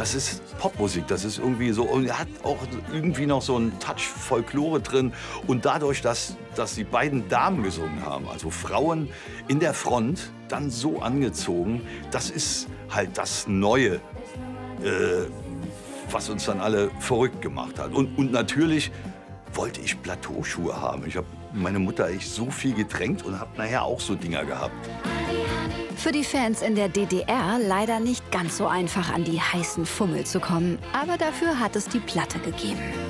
das ist Popmusik, das ist irgendwie so, und er hat auch irgendwie noch so einen Touch Folklore drin. Und dadurch, dass die beiden Damen gesungen haben, also Frauen in der Front, dann so angezogen, das ist halt das Neue, was uns dann alle verrückt gemacht hat. Und natürlich wollte ich Plateauschuhe haben. Ich habe meine Mutter echt so viel getränkt und habe nachher auch so Dinger gehabt. Für die Fans in der DDR leider nicht ganz so einfach an die heißen Fummel zu kommen. Aber dafür hat es die Platte gegeben.